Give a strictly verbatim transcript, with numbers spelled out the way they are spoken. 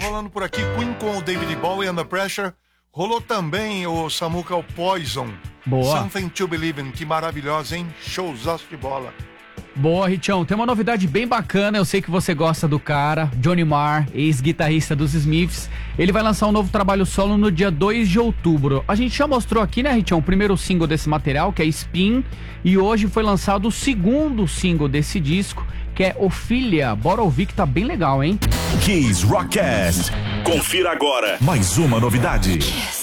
rolando por aqui Queen com o David Bowie, Under Pressure. Rolou também o Samuca, o Poison. Boa. Something to Believe in, que maravilhosa, hein? Showzaço de bola. Boa, Richão. Tem uma novidade bem bacana, eu sei que você gosta do cara, Johnny Marr, ex-guitarrista dos Smiths. Ele vai lançar um novo trabalho solo no dia dois de outubro. A gente já mostrou aqui, né, Richão, o primeiro single desse material, que é Spin, e hoje foi lançado o segundo single desse disco, que é Ophelia. Bora ouvir que tá bem legal, hein? Kiss Rockcast. Confira agora mais uma novidade.